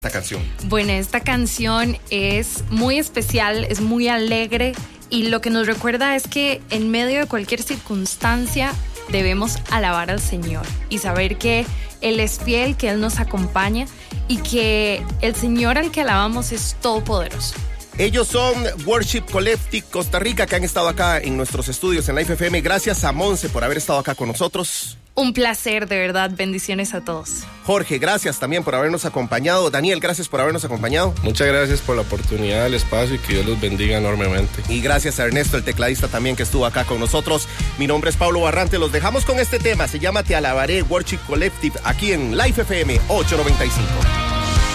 esta canción? Bueno, esta canción es muy especial, es muy alegre y lo que nos recuerda es que en medio de cualquier circunstancia debemos alabar al Señor y saber que Él es fiel, que Él nos acompaña y que el Señor al que alabamos es todopoderoso. Ellos son Worship Collective Costa Rica, que han estado acá en nuestros estudios en Life FM. Gracias a Monse por haber estado acá con nosotros. Un placer, de verdad. Bendiciones a todos. Jorge, gracias también por habernos acompañado. Daniel, gracias por habernos acompañado. Muchas gracias por la oportunidad, el espacio y que Dios los bendiga enormemente. Y gracias a Ernesto, el tecladista también que estuvo acá con nosotros. Mi nombre es Pablo Barrante. Los dejamos con este tema. Se llama Te Alabaré, Worship Collective, aquí en Life FM 895.